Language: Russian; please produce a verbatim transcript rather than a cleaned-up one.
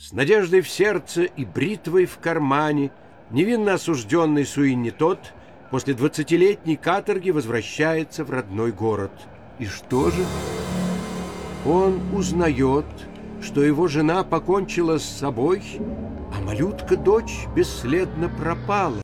С надеждой в сердце и бритвой в кармане невинно осужденный Суинни Тодд после двадцатилетней каторги возвращается в родной город. И что же? Он узнает, что его жена покончила с собой, а малютка-дочь бесследно пропала.